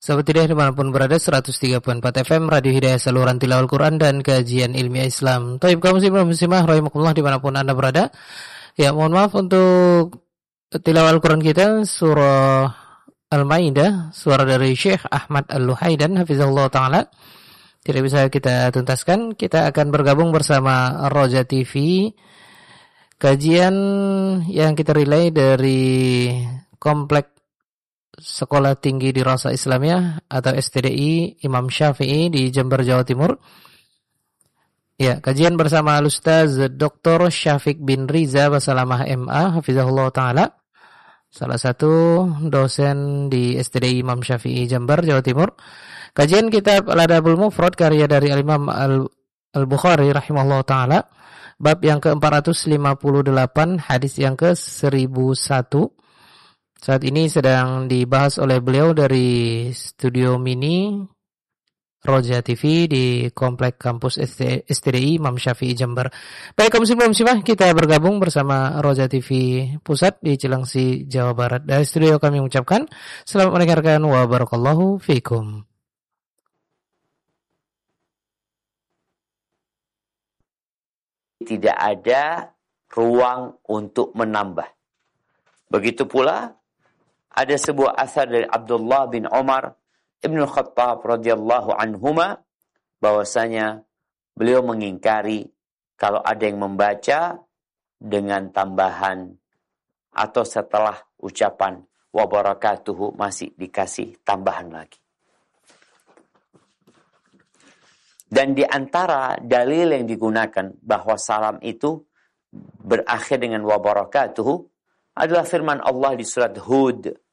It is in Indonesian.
Sahabat Hidayah dimanapun berada, 103.4 FM Radio Hidayah, saluran tilawah Al-Quran dan kajian ilmiah Islam. Taib kaum muslimah rahimakumullah dimanapun Anda berada. Ya, mohon maaf untuk tilawah Al-Quran kita surah Al-Maidah, suara dari Syekh Ahmad Al-Luhaidan hafizahullah ta'ala, tidak bisa kita tuntaskan. Kita akan bergabung bersama Roja TV, kajian yang kita relay dari Komplek Sekolah Tinggi Dirasah Islamiyah atau STDI Imam Syafi'i di Jember, Jawa Timur. Ya, kajian bersama Al-Ustaz Dr. Syafiq bin Riza Basalamah MA hafizahullah ta'ala, salah satu dosen di STDI Imam Syafi'i Jember, Jawa Timur. Kajian kitab Al-Adabul Mufrad karya dari Al-Imam Al-Bukhari rahimahullah ta'ala, bab yang ke-458, hadis yang ke-1001. Saat ini sedang dibahas oleh beliau dari studio mini Roja TV di Komplek Kampus STDI Imam Syafi'i Jember. Baik kaum muslimah, kita bergabung bersama Roja TV Pusat di Cilengsi, Jawa Barat. Dari studio kami mengucapkan selamat mendengarkan wa barakallahu fikum. Tidak ada ruang untuk menambah. Begitu pula ada sebuah asar dari Abdullah bin Umar Ibn Khattab radhiyallahu anhuma, bahwasanya beliau mengingkari kalau ada yang membaca dengan tambahan atau setelah ucapan wa barakatuhu masih dikasih tambahan lagi. Dan di antara dalil yang digunakan bahwa salam itu berakhir dengan wa barakatuhu adalah firman Allah di surat Hud